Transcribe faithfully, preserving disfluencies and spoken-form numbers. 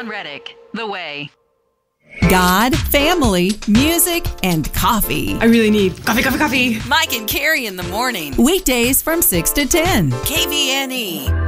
John Reddick, The Way. God, family, music, and coffee. I really need coffee, coffee, coffee. Mike and Carrie in the morning. Weekdays from six to ten. K V N E.